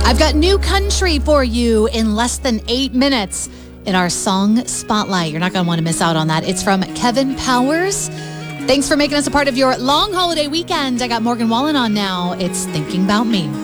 I've got new country for you in less than 8 minutes in our song spotlight. You're not going to want to miss out on that. It's from Kevin Powers. Thanks for making us a part of your long holiday weekend. I got Morgan Wallen on now. It's Thinking About Me.